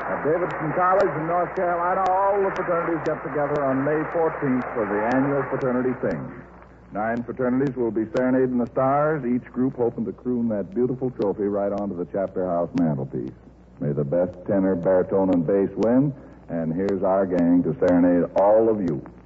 At Davidson College in North Carolina, all the fraternities get together on May 14th for the annual fraternity sing. 9 fraternities will be serenading the stars, each group hoping to croon that beautiful trophy right onto the chapter house mantelpiece. May the best tenor, baritone, and bass win, and here's our gang to serenade all of you.